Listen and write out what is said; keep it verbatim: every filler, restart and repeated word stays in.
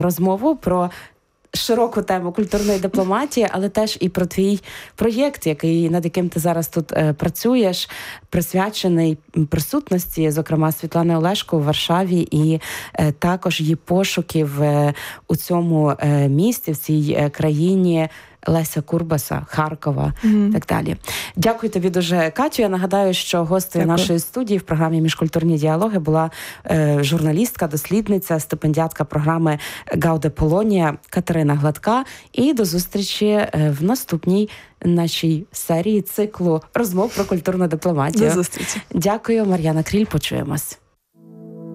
розмову про широку тему культурної дипломатії, але теж і про твій проєкт, який, над яким ти зараз тут е, працюєш, присвячений присутності, зокрема, Світлани Олешко у Варшаві і е, також її пошуків е, у цьому е, місті, в цій е, країні Леся Курбаса, Харкова і mm-hmm. так далі. Дякую тобі дуже, Катю. Я нагадаю, що гостею нашої студії в програмі «Міжкультурні діалоги» була е, журналістка, дослідниця, стипендіатка програми «Гауде Полонія» Катерина Гладка. І до зустрічі е, в наступній нашій серії циклу розмов про культурну дипломатію. До зустрічі. Дякую, Мар'яна Кріль. Почуємось.